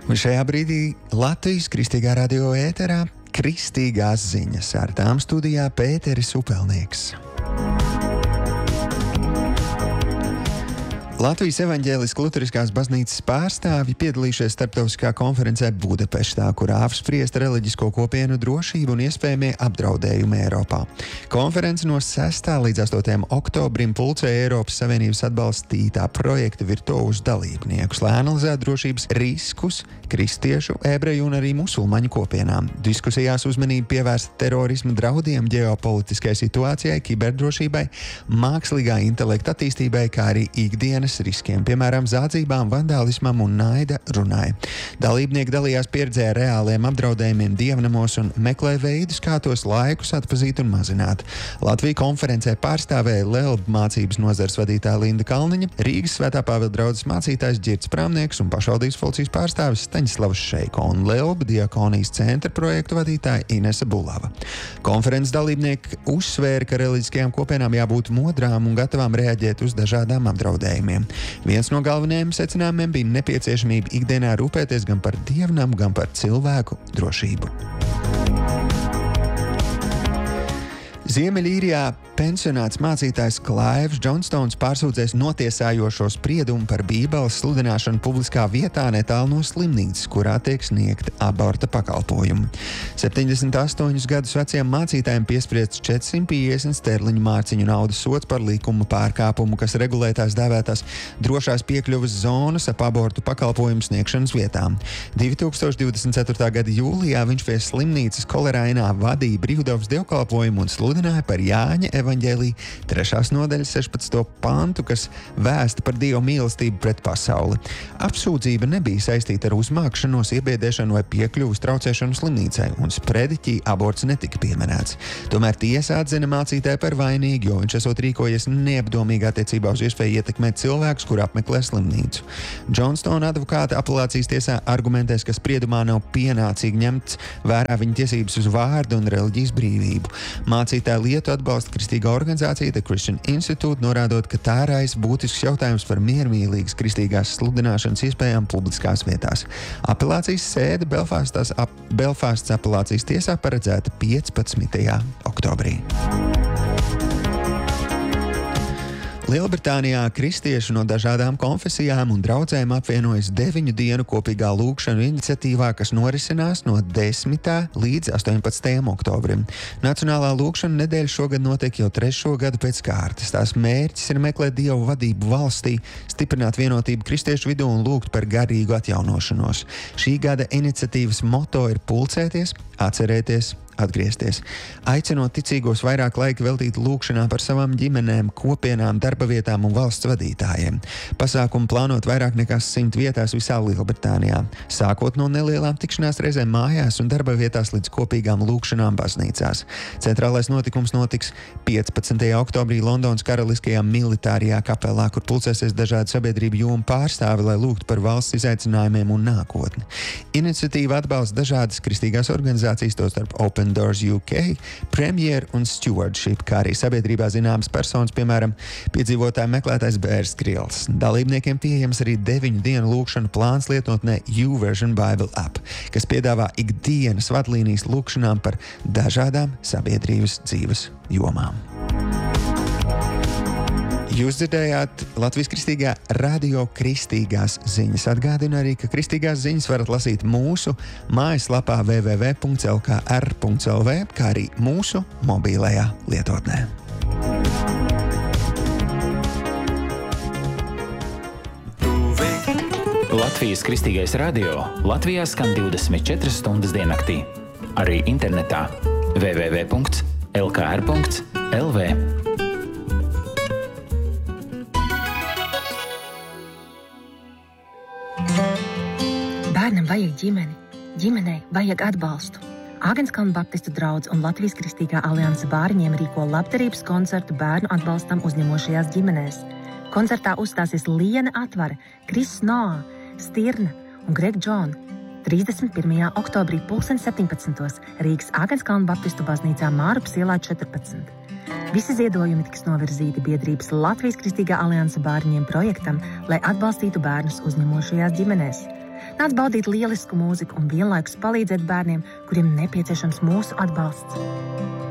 Un šajā brīdī Latvijas Kristīgā radio ēterā Kristīgās ziņas, ar tām studijā Pēteris Upelnieks. Latvijas evaņģēliskās baznīcas pārstāvji piedalījušies starptautiskā konferencē Budapeštā, kurā apspriest reliģisko kopienu drošību un iespējamie apdraudējumi Eiropā. Konference no 6. līdz 8. oktobrim pulcēja Eiropas Savienības atbalstītā projekta virtuozus dalībniekus, lai analizētu drošības riskus kristiešu, ebreju un arī musulmaņu kopienām. Diskusijās uzmanību pievērsta terorisma draudiem, ģeopolitiskai situācijai, kiberdrošībai, mākslīgā intelekta attīstībai, kā arī ikdienas riskiem, piemēram, zādzībām, vandālismam un naida runai. Dalībnieki dalījās pieredzē ar reāliem apdraudējumiem dievnamos un meklē veidus, kā tos laikus atpazīt un mazināt. Latvija konferencē pārstāvēja LELB mācības nozares vadītāja Linda Kalniņa, Rīgas Svētā Pāvila draudzes mācītājs Ģirds Prāmnieks un pašvaldības policijas pārstāvis Staņislavs Šeiko un LELB diakonijas centra projektu vadītāja Inese Bulava. Konferences dalībnieki uzsvēra, ka reliģiskajām kopienām jābūt modrām un gatavām reaģēt uz dažādām apdraudējumiem. Viens no galvenajiem secinājumiem bija nepieciešamība ikdienā rūpēties gan par dievnamu, gan par cilvēku drošību. Ziemeļīrijā pensionāts mācītājs Klaivs Džonstons pārsūdzēs notiesājošo spriedumu par Bībeles sludināšanu publiskā vietā netālu no slimnīcas, kurā tiek sniegti aborta pakalpojumi. 78 gadus veciem mācītājiem piespriests 450 sterliņu mārciņu naudas sods par likuma pārkāpumu, kas regulē tās dēvētās drošās piekļuves zonas ap abortu pakalpojumu sniegšanas vietām. 2024. gada jūlijā viņš pie slimnīcas Kolerainā vadīja brīvdabas dievkalpojumu un sludināja par Jāņa evaņģēlī 3. nodaļas 16. pantu, kas vēsta par Dieva mīlestību pret pasauli. Apsūdzība nebija saistīta ar uzmākšanos, iebiedēšanu vai piekļuvas traucēšanu slimnīcai, un sprediķī aborts netika pieminēts. Tomēr tiesa atzina mācītāju par vainīgu, jo viņš esot rīkojies neapdomīgi attiecībā uz iespēju ietekmēt cilvēkus, kur apmeklē slimnīcu. Džonstona advokāti apelācijas tiesā argumentēs, ka spriedumā nav pienācīgi ņemts vērā viņa tiesības uz vārdu un reliģijas brīvību. Mācītāju lietu atbalsta kristīgā organizācija The Christian Institute, norādot, ka tā raisa būtisks jautājums par miermīlīgas kristīgās sludināšanas iespējām publiskās vietās. Apelācijas sēde Belfastas apelācijas tiesā paredzēta 15. oktobrī. Lielbritānijā kristieši no dažādām konfesijām un draudzēm apvienojas 9 dienu kopīgā lūgšanu iniciatīvā, kas norisinās no 10. līdz 18. oktobrim. Nacionālā lūgšana nedēļa šogad notiek jau 3. gadu pēc kārtas. Tās mērķis ir meklēt Dievu vadību valstī, stiprināt vienotību kristiešu vidū un lūgt par garīgu atjaunošanos. Šī gada iniciatīvas moto ir pulcēties, atcerēties, atgriezties. Aicinot ticīgos vairāk laika veltīt lūgšanā par savām ģimenēm, kopienām, darba vietām un valsts vadītājiem. Pasākumu plānot vairāk nekā 100 vietās visā Lielbritānijā, sākot no nelielām tikšanās reizēm mājās un darba vietās līdz kopīgām lūgšanām baznīcās. Centrālais notikums notiks 15. oktobrī Londonas Karaliskajā militārajā kapelā, kur pulcēsies dažādi sabiedrību jomu pārstāvi, lai lūgtu par valsts izaicinājumiem un nākotni. Iniciatīva atbalsta dažādas kristīgās organizācijas, tostarp Open Doors UK, Premier un Stewardship, kā arī sabiedrībā zināmas personas, piemēram, piedzīvotāju meklētājs Bērs Grills. Dalībniekiem pieejams arī 9 dienu lūgšanu plāns lietotnē YouVersion Bible app, kas piedāvā ikdienas vadlīnijas lūgšanām par dažādām sabiedrības dzīves jomām. Jūs dzirdējāt Latvijas Kristīgā radio Kristīgās ziņas. Atgādinu arī, ka Kristīgās ziņas varat lasīt mūsu mājaslapā www.lkr.lv, kā arī mūsu mobilajā lietotnē. Latvijas Kristīgais radio Latvijā skan 24 stundas diennaktī. Arī internetā www.lkr.lv. Bērnam vajag ģimeni, ģimenei vajag atbalstu. Āgenskalna Baptistu draudze un Latvijas Kristīgā alianse bāriņiem rīko labdarības koncertu bērnu atbalstam uzņemošajās ģimenēs. Koncertā uzstāsies Liene Atvare, Kris Noā, Stirna un Greg Džona. 31. oktobrī 17. Rīgas Āgenskalna Baptistu baznīcā Mārupas ielā 14. Visi ziedojumi tiks novirzīti biedrības Latvijas Kristīgā alianse bāriņiem projektam, lai atbalstītu bērnus uzņemošajās ģimenēs. Nāc baudīt lielisku mūziku un vienlaikus palīdzēt bērniem, kuriem nepieciešams mūsu atbalsts.